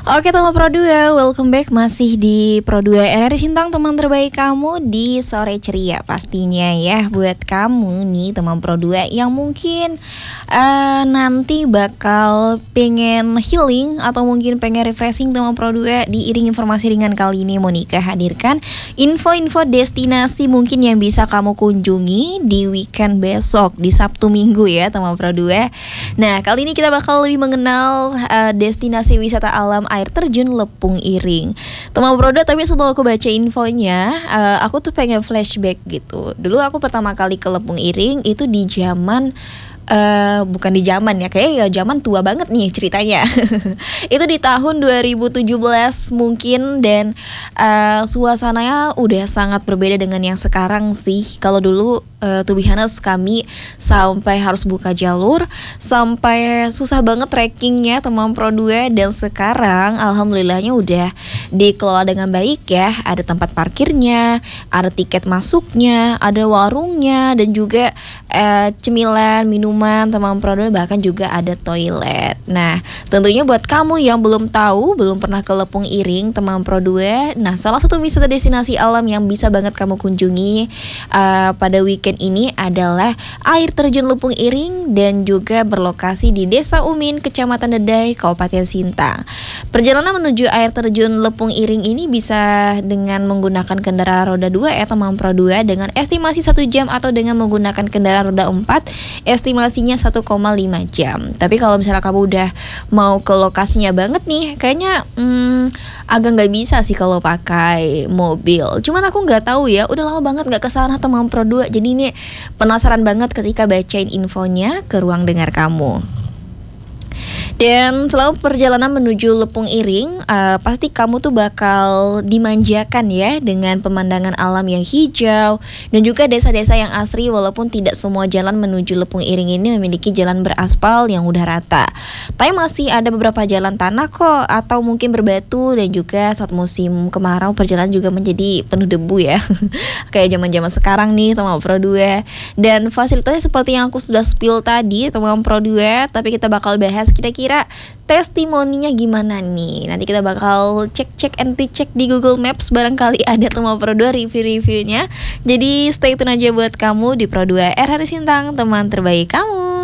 Oke teman Pro 2, welcome back masih di Pro 2 RRI Sintang, teman terbaik kamu di sore ceria pastinya ya. Buat kamu nih teman Pro 2 yang mungkin nanti bakal pengen healing atau mungkin pengen refreshing teman Pro 2, diiring informasi ringan kali ini Monica hadirkan info-info destinasi mungkin yang bisa kamu kunjungi di weekend besok, di Sabtu Minggu ya teman Pro 2. Nah kali ini kita bakal lebih mengenal destinasi wisata alam air terjun Lepung Iring. Teman Prodo, tapi sebelum aku baca infonya, aku tuh pengen flashback gitu. Dulu aku pertama kali ke Lepung Iring itu di zaman bukan di zaman ya, kayak zaman tua banget nih ceritanya. Itu di tahun 2017 mungkin, dan suasananya udah sangat berbeda dengan yang sekarang sih. Kalau dulu to be honest, kami sampai harus buka jalur, sampai susah banget trekkingnya teman Pro 2. Dan sekarang alhamdulillahnya udah dikelola dengan baik ya. Ada tempat parkirnya, ada tiket masuknya, ada warungnya, dan juga cemilan, minuman teman Pro 2, bahkan juga ada toilet. Nah tentunya buat kamu yang belum tahu, belum pernah ke Lepung Iring teman Pro 2, nah salah satu wisata destinasi alam yang bisa banget kamu kunjungi pada weekend ini adalah air terjun Lepung Iring, dan juga berlokasi di Desa Umin, Kecamatan Dedai, Kabupaten Sintang. Perjalanan menuju air terjun Lepung Iring ini bisa dengan menggunakan kendaraan roda 2 ya teman Pro 2, dengan estimasi 1 jam, atau dengan menggunakan kendaraan roda 4 estimasinya 1,5 jam. Tapi kalau misalnya kamu udah mau ke lokasinya banget nih, kayaknya agak nggak bisa sih kalau pakai mobil. Cuman aku nggak tahu ya, udah lama banget nggak kesana teman Pro 2, jadi ini penasaran banget ketika bacain infonya ke ruang dengar kamu. Dan selama perjalanan menuju Lepung Iring, pasti kamu tuh bakal dimanjakan ya dengan pemandangan alam yang hijau dan juga desa-desa yang asri, walaupun tidak semua jalan menuju Lepung Iring ini memiliki jalan beraspal yang udah rata. Tapi masih ada beberapa jalan tanah kok, atau mungkin berbatu, dan juga saat musim kemarau perjalanan juga menjadi penuh debu ya. Kayak zaman-zaman sekarang nih teman Pro 2. Dan fasilitasnya seperti yang aku sudah spill tadi teman Pro 2, tapi kita bakal bahas kira-kira testimoninya gimana nih. Nanti kita bakal cek and recheck di Google Maps, barangkali ada teman Pro 2 review-reviewnya. Jadi stay tune aja buat kamu di Pro 2 RRI Sintang, teman terbaik kamu.